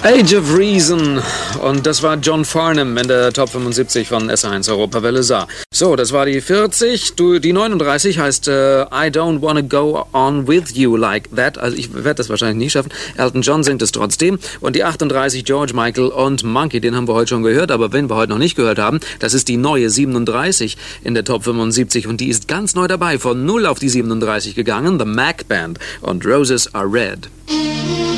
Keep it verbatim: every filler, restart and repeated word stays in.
Age of Reason. Und das war John Farnham in der Top fünfundsiebzig von S eins Europawelle Saar. So, das war die vierzig. Du, die neununddreißig heißt uh, I Don't Wanna Go On With You Like That. Also ich werde das wahrscheinlich nie schaffen. Elton John singt es trotzdem. Und die achtunddreißig George Michael und Monkey. Den haben wir heute schon gehört. Aber wenn wir heute noch nicht gehört haben, das ist die neue siebenunddreißig in der Top fünfundsiebzig. Und die ist ganz neu dabei. Von null auf die siebenunddreißig gegangen. The Mac Band und Roses Are Red.